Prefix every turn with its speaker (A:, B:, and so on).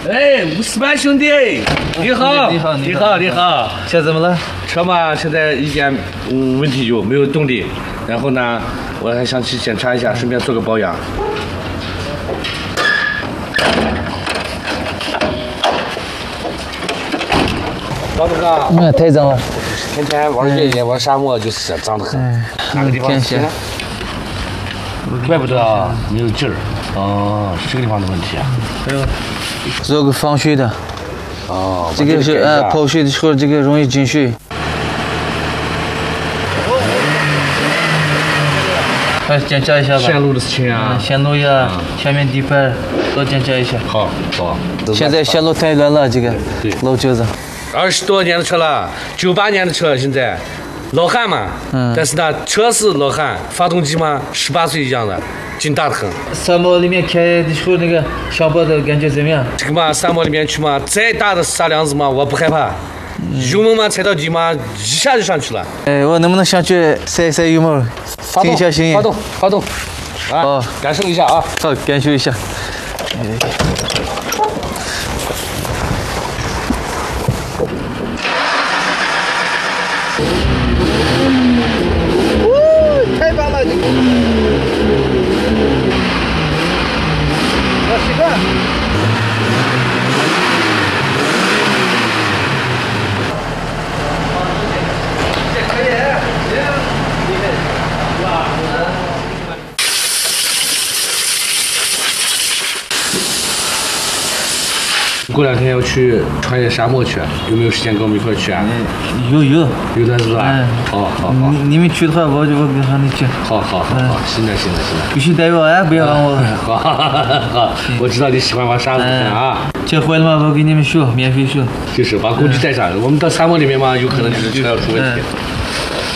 A: 哎，吴斯班兄弟，你好，你好。
B: 车怎么了？
A: 车嘛，现在一点问题有，没有动力。然后呢，我还想去检查一下，顺便做个保养。老董啊，
B: 太脏了。
A: 天天玩越野玩沙漠就是脏得很。哪个地方行？怪不得啊，没有劲儿。哦，是这个地方的问题啊。
B: 还有，做个防水的。
A: 哦，
B: 这个是泡水的时候，这个容易进水。快检查一下吧。
A: 线路的事情啊。
B: 线路呀，下面底盘都检查一下。
A: 好，走。
B: 现在线路太乱了，这个老车子。
A: 20多年的车了，98年的车，现在老汉嘛。但是呢，车是老汉，发动机嘛，18岁一样的，劲大的很。
B: 沙漠里面开的时候，那个上坡的感觉怎么样？
A: 这个嘛，沙漠里面去嘛，再大的沙梁子嘛，我不害怕。油门嘛，踩到底嘛，一下就上去了。
B: 我能不能上去塞塞油门，静下心？
A: 发动。啊，感受一下啊。
B: 好，感受一下。太棒了！要习惯。
A: 过2天要去穿越沙漠去，有没有时间跟我们一块去啊？有的是吧？好。
B: 你们去的话，我跟他们去。
A: 好，行了。
B: 必须带我啊，不要忘我。
A: 好，我知道你喜欢玩沙子啊。
B: 车坏了嘛，我给你们修，免费修。
A: 就是把工具带上，我们到沙漠里面嘛，有可能就是车要出问题。